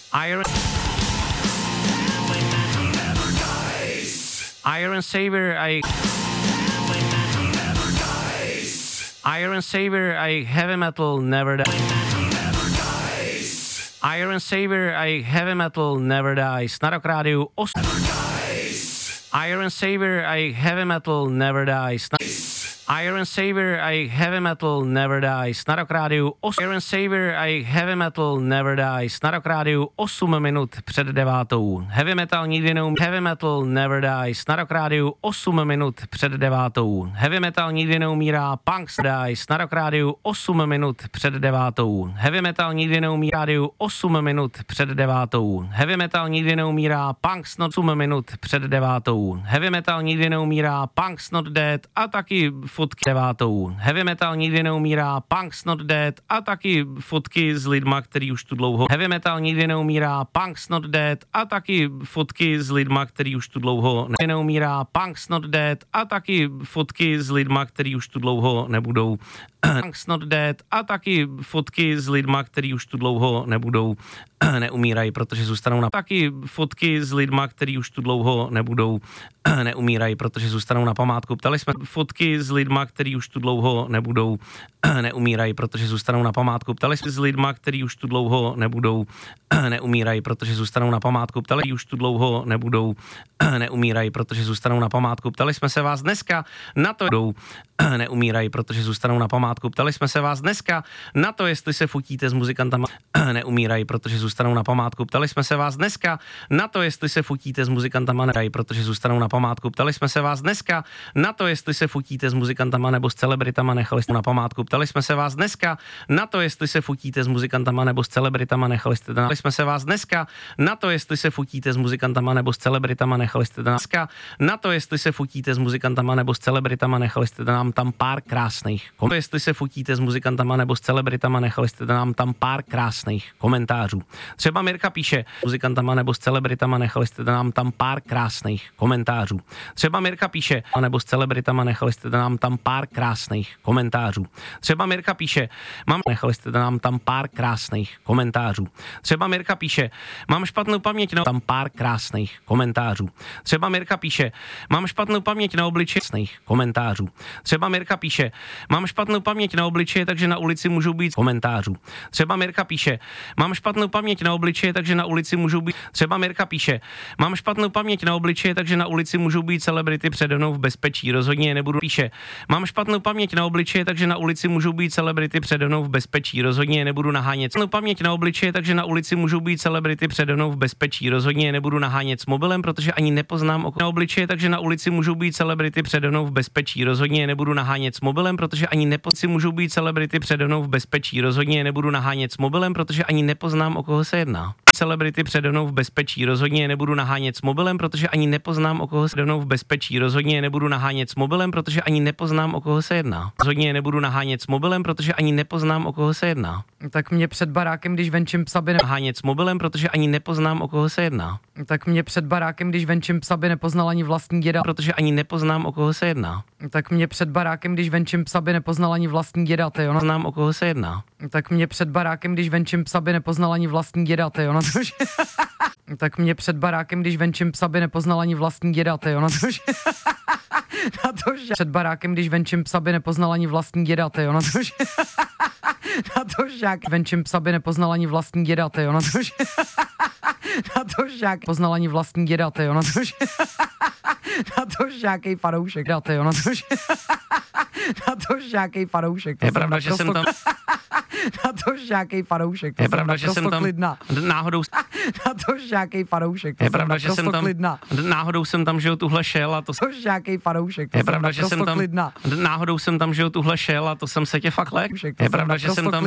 Iron Savior, heavy metal never dies. Iron Savior, heavy metal never dies. Na Rock Rádiu 8. Iron Savior, heavy metal never dies. Iron Savior, heavy metal never dies. Na Rock Rádiu 8. Iron Savior, heavy metal never dies. Na Rock Rádiu 8 minut před 9. Heavy metal nikdy neumírá. Heavy metal never dies. Na Rock Rádiu 8 minut před 9. Heavy metal nikdy neumírá. Punks dies. Na Rock Rádiu 8 minut před 9. Heavy metal nikdy neumírá. Rádiu 8 minut před 9. Heavy metal nikdy neumírá. Punks not 8 minut před 9. Heavy metal nikdy neumírá. Punks not dead a taky fotky 9. Heavy metal nikdy neumírá, Punks not dead a taky fotky s lidma, který už tu dlouho. Heavy metal nikdy neumírá, Punks not dead a taky fotky s lidma, který už tu dlouho neumírá, Punks not dead a taky fotky s lidma, který už tu dlouho nebudou. Punks not dead a taky fotky s lidma, který už tu dlouho nebudou. Neumírají, protože zůstanou na taky fotky s lidma, který už tu dlouho nebudou. Neumírají, protože zůstanou na památku. Ptali jsme fotky s lidma, který už tu dlouho nebudou. Neumírají, protože zůstanou na památku. Ptali jsme s lidma, který už tu dlouho nebudou. Neumírají, protože zůstanou na památku. Ptali už tu dlouho nebudou. Neumírají, protože zůstanou na památku. Ptali jsme se vás dneska na to neumírají, protože zůstanou na památku. Ptali jsme se vás dneska na to, jestli se fotíte s muzikantama. Neumírají, protože zůstanou na památku. Ptali jsme se vás dneska na to, jestli se fotíte s muzikantama, protože zůstanou na památku. Ptali jsme se vás dneska na to, jestli se fotíte s muzikantama nebo s celebritama, nechali jste na památku. Ptali jsme se vás dneska na to, jestli se fotíte s muzikantama nebo s celebritama, nechali jste na. Ptali jsme se vás dneska na to, jestli se fotíte s muzikantama nebo s celebritama, nechali jste na to, jestli se fotíte s muzikantama nebo s celebritama, nechali jste nám tam pár krásných. Jestli se fotíte s muzikantama nebo s celebritama, nechali jste nám tam pár krásných komentářů. Třeba Mirka píše muzikantama nebo s celebritama, nechali jste nám tam pár krásných komentářů. Třeba Mirka píše nebo s celebritama, nechali jste nám tam pár krásných komentářů. Třeba Mirka píše, nechali jste nám tam pár krásných komentářů. Třeba Mirka píše, mám špatnou paměť, no tam pár krásných komentářů. Třeba Mirka píše, mám špatnou paměť na obličeji komentářů. Třeba Mirka píše, mám špatnou paměť na obličeji, takže na ulici můžou být komentářů. Třeba Mirka píše, mám špatnou paměť na obličeji, takže na ulici můžou být. Třeba Mirka píše, mám špatnou paměť na obličeji, takže na ulici můžou být celebrity přede mnou v bezpečí. Rozhodně je nebudu. Píše, mám špatnou paměť na obličeji, takže na ulici můžou být celebrity přede mnou v bezpečí. Rozhodně je nebudu nahánět. Špatnou paměť na obličeji, takže na ulici můžou být celebrity přede mnou v bezpečí. Rozhodně je nebudu nahánět s mobilem, protože ani nepoznám na obličeji, takže na ulici můžou být celebrity přede mnou v bezpečí. Rozhodně je nebudu nahánět s mobilem, protože ani můžou být celebrity přede mnou v bezpečí. Rozhodně je nebudu nahánět s mobilem, protože ani nepoznám, o koho se jedná. Celebrity přede mnou v bezpečí. Rozhodně je nebudu nahánět s mobilem, protože ani nepoznám, o koho se přede mnou v bezpečí. Rozhodně je nebudu nahánět s mobilem, protože ani nepoznám, o koho se jedná. Rozhodně je nebudu nahánět s mobilem, protože ani nepoznám, o koho se jedná. Tak mě před barákem, když venčím psa, by nahánět s mobilem, protože ani nepoznám, o koho se jedná. Tak mě před barákem, když venčím psa, by nepoznal ani vlastní děda, protože ani nepoznám, o koho se jedná. Tak mě před barákem, když venčím psa, by nepoznal ani vlastní děda, ty ona. Znám, o koho se jedná. Tak mě před barákem, když venčím psa, by nepoznal ani vlastní děda, ty ona. Tak mě před barákem, když venčím psa, by nepoznal ani vlastní děda, ty ona. Na to, že před barákem, když venčím psa, by nepoznal ani vlastní děda, ty ona. Na to, že jak venčím psa, by nepoznal ani vlastní děda, ty ona. Na to, že jak poznal ani vlastní děda, ty ona. Na to, že jaký fanoušek, ty ona. Na to, že jaký fanoušek. Je pravda, že jsem tam. Na to, že jaký fanoušek. Je pravda, že jsem tam klidná. Náhodou. Na to, že jaký fanoušek. Je pravda, že jsem tam klidná. Náhodou jsem tam, že tuhle šel a to. To, že jaký fanoušek. Je pravda, že jsem tam klidná. Náhodou jsem tam, že tuhle šel a to jsem se tě fakt lek. Je pravda, že jsem tam